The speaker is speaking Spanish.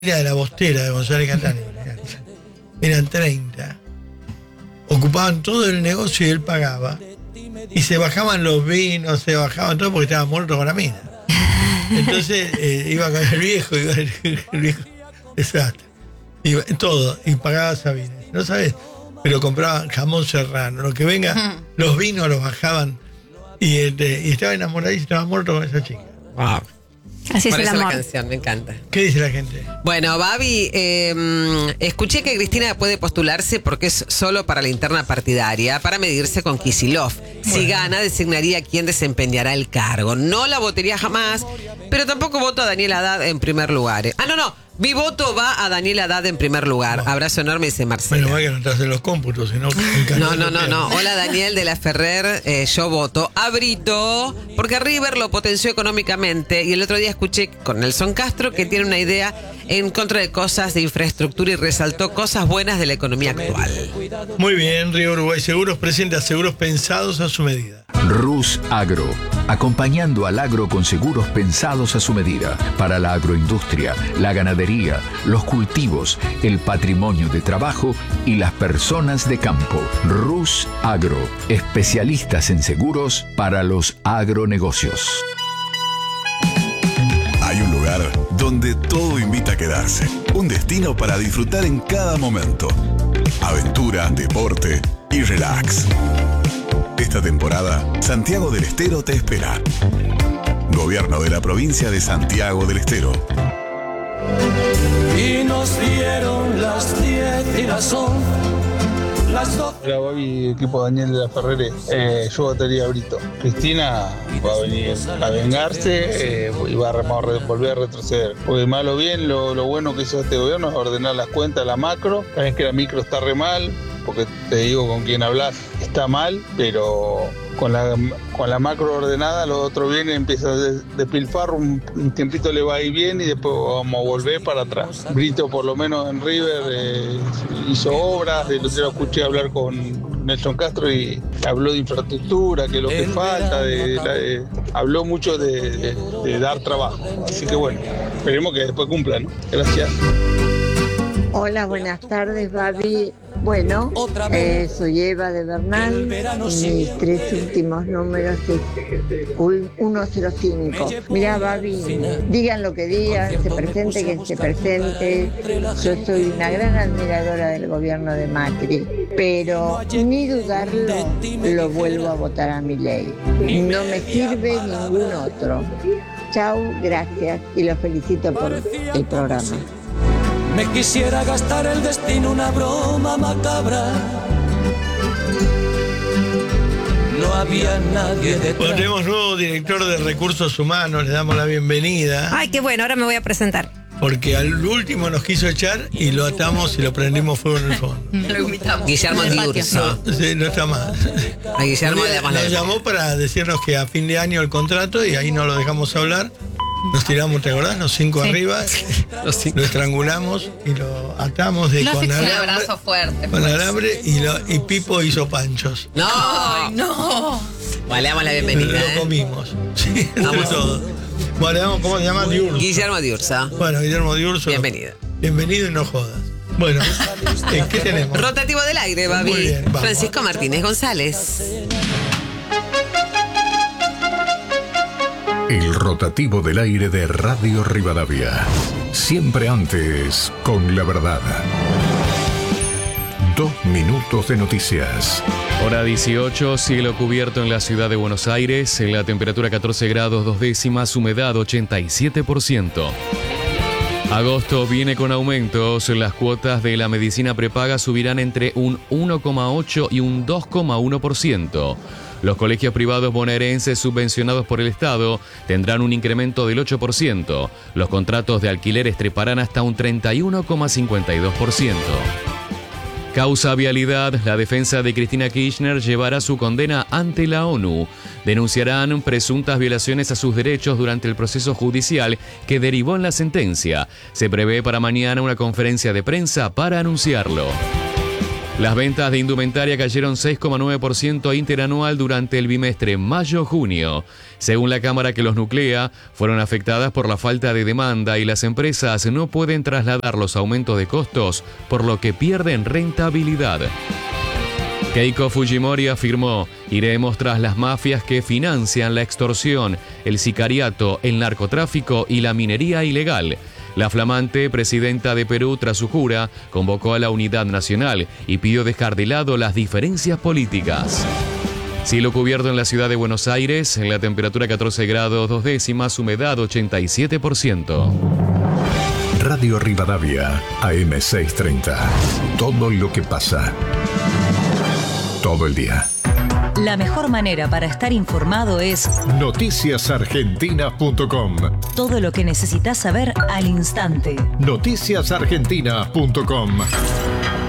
Era de la Bostera de González Catani. Eran 30. Ocupaban todo el negocio y él pagaba. Y se bajaban los vinos, se bajaban todo porque estaba muerto con la mina. Entonces iba con el viejo, desastre. Iba, todo, y pagaba Sabines. ¿No sabes? Pero compraban jamón serrano, lo que venga, los vinos los bajaban. Y estaba enamorado y estaba muerto con esa chica. Wow. Así es Por el eso amor. la canción, me encanta. ¿Qué dice la gente? Bueno, Babi, escuché que Cristina puede postularse porque es solo para la interna partidaria, para medirse con Kicillof. Si gana, designaría quién desempeñará el cargo. No la votaría jamás, pero tampoco voto a Daniel Haddad en primer lugar. No. Mi voto va a Daniel Haddad en primer lugar. Abrazo enorme, dice Marcela. Bueno, va que no estás en los cómputos, sino No. Hola, Daniel de la Ferrer. Yo voto a Brito porque River lo potenció económicamente. Y el otro día escuché con Nelson Castro que tiene una idea en contra de cosas de infraestructura y resaltó cosas buenas de la economía actual. Muy bien, Río Uruguay Seguros presenta seguros pensados a su medida. Rus Agro, acompañando al agro con seguros pensados a su medida para la agroindustria, la ganadería, los cultivos, el patrimonio de trabajo y las personas de campo. Rus Agro, especialistas en seguros para los agronegocios. Hay un lugar donde todo invita a quedarse. Un destino para disfrutar en cada momento. Aventura, deporte y relax. Esta temporada, Santiago del Estero te espera. Gobierno de la provincia de Santiago del Estero. Y nos dieron las 10 y las 11, las 12. Hola, Babi, equipo Daniel de la Ferrere. Yo votaría a Brito. Cristina va a venir a vengarse y va a volver a retroceder. Porque mal o bien, lo bueno que hizo este gobierno es ordenar las cuentas, la macro. Sabes que la micro está re mal, porque te digo con quién hablas, está mal, pero con la macro ordenada, lo otro viene, empieza a despilfarro, un tiempito le va a ir bien y después vamos a volver para atrás. Brito, por lo menos en River, hizo obras, el otro día escuché hablar con Nelson Castro y habló de infraestructura, que es lo que falta, habló mucho de dar trabajo. Así que bueno, esperemos que después cumplan, ¿no? Gracias. Hola, buenas tardes, Babi. Bueno, soy Eva de Bernal. Mis 3 últimos números es 105. Mirá, Babi, digan lo que digan, se presente que se presente. Yo soy una gran admiradora del gobierno de Macri, pero ni dudarlo, lo vuelvo a votar a Milei. No me sirve ningún otro. Chau, gracias y los felicito por el programa. Me quisiera gastar el destino una broma macabra. No había nadie detrás. Bueno, tenemos nuevo director de Recursos Humanos, le damos la bienvenida. Ay, qué bueno, ahora me voy a presentar. Porque al último nos quiso echar y lo atamos y lo prendimos fuego en el fondo. Lo invitamos. Guillermo Diurso. Sí, no está mal. A Guillermo Nos llamó para decirnos que a fin de año el contrato y ahí no lo dejamos hablar. Nos tiramos, ¿te acordás? Los 5 arriba, lo estrangulamos y lo atamos con alambre. Un abrazo fuerte. Con alambre y Pipo hizo panchos. ¡No! ¡Ay, no! Vale, damos la bienvenida. Lo comimos. Sí, entre todo. Bueno, ¿cómo se llama? Diurso. Guillermo Diurso. Bueno, Guillermo Diurso. Bienvenido. Bienvenido y no jodas. Bueno, ¿qué tenemos? Rotativo del aire, Babi. Muy bien, vamos. Francisco Martínez González. El rotativo del aire de Radio Rivadavia. Siempre antes con la verdad. 2 minutos de noticias. Hora 18, cielo cubierto en la ciudad de Buenos Aires, la temperatura 14 grados 2 décimas, humedad 87%. Agosto viene con aumentos, las cuotas de la medicina prepaga subirán entre un 1,8 y un 2,1%. Los colegios privados bonaerenses subvencionados por el Estado tendrán un incremento del 8%. Los contratos de alquileres treparán hasta un 31,52%. Causa vialidad, la defensa de Cristina Kirchner llevará su condena ante la ONU. Denunciarán presuntas violaciones a sus derechos durante el proceso judicial que derivó en la sentencia. Se prevé para mañana una conferencia de prensa para anunciarlo. Las ventas de indumentaria cayeron 6,9% interanual durante el bimestre mayo-junio. Según la cámara que los nuclea, fueron afectadas por la falta de demanda y las empresas no pueden trasladar los aumentos de costos, por lo que pierden rentabilidad. Keiko Fujimori afirmó: iremos tras las mafias que financian la extorsión, el sicariato, el narcotráfico y la minería ilegal. La flamante presidenta de Perú, tras su jura, convocó a la unidad nacional y pidió dejar de lado las diferencias políticas. Cielo cubierto en la ciudad de Buenos Aires, en la temperatura 14 grados 2 décimas, humedad 87%. Radio Rivadavia, AM630. Todo lo que pasa. Todo el día. La mejor manera para estar informado es noticiasargentina.com. Todo lo que necesitas saber al instante. Noticiasargentina.com.